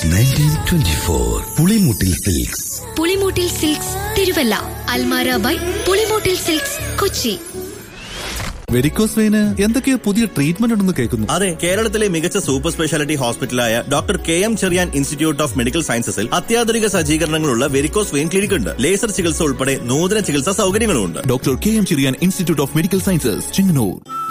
1924 Pulimoottil silks. Pulimoottil silks Thiruvalla. Almara by Pulimoottil silks Kochi. Varicose Wayne എന്തൊക്കെയോ പുതിയ treatment ഉണ്ടെന്ന് കേൾക്കുന്നു. അതെ, കേരളത്തിലെ മികച്ച super speciality ഹോസ്പിറ്റലായ doctor KM Cherian institute of medical സയൻസസിൽ അത്യാധുനിക സജ്ജീകരണങ്ങളുള്ള വെരിക്കോസ് വെയിൻ ക്ലിനിക് ഉണ്ട്. ലേസർ ചികിത്സ ഉൾപ്പെടെ നൂതന ചികിത്സാ സൗകര്യങ്ങളുമുണ്ട്. Doctor KM Cherian institute of medical sciences, Chengannur.